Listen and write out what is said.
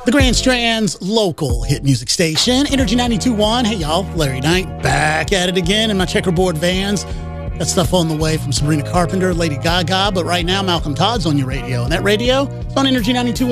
The Grand Strand's local hit music station, Energy 92.1. Hey, y'all. Larry Knight back at it again in my checkerboard vans. Got stuff on the way from Sabrina Carpenter, Lady Gaga, but right now Malcolm Todd's on your radio. And that radio is on Energy 92.1.